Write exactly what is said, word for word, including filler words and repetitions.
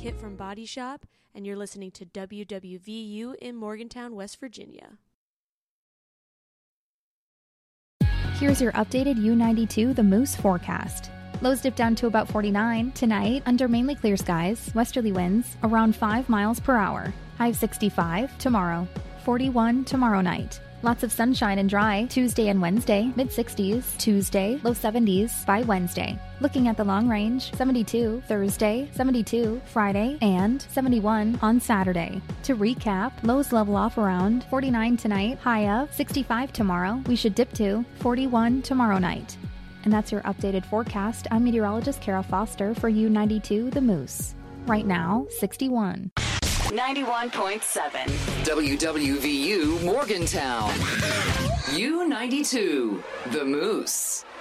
Kit from Body Shop, and you're listening to W W V U in Morgantown, West Virginia. Here's your updated U ninety-two The Moose forecast. Lows dip down to about forty-nine. Tonight, under mainly clear skies, westerly winds around five miles per hour. High of sixty-five tomorrow. forty-one tomorrow night. Lots of sunshine and dry Tuesday and Wednesday, mid-sixties. Tuesday, low seventies by Wednesday. Looking at the long range, seventy-two Thursday, seventy-two Friday, and seventy-one on Saturday. To recap, lows level off around forty-nine tonight, high of sixty-five tomorrow. We should dip to forty-one tomorrow night. And that's your updated forecast. I'm meteorologist Kara Foster for U ninety-two The Moose. Right now, sixty-one. ninety-one point seven W W V U Morgantown. U ninety-two The Moose.